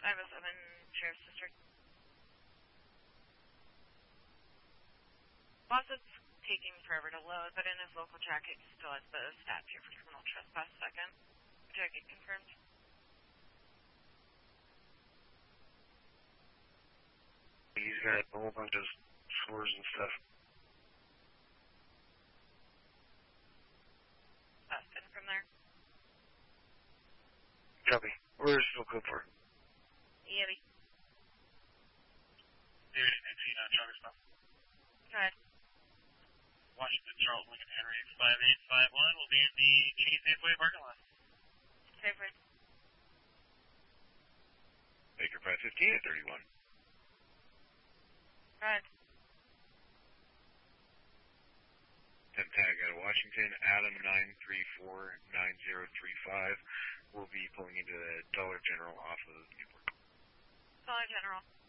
507 Sheriff's District. Faucet's taking forever to load, but in his local track it still has the stats here for criminal trespass second. Did I get confirmed? He's got a whole bunch of scores and stuff. Austin from there. Copy. Where's still code for? Yebby. David, exceed on Charter Stop. Go ahead. Washington, Charles, Lincoln, Henry, 5851 will be in the Cheney Safeway parking lot. Safeway. Baker 515 at 31. Go ahead. 10 tag out of Washington, Adam 9349035 will be pulling into the Dollar General off of Newport. Dollar General.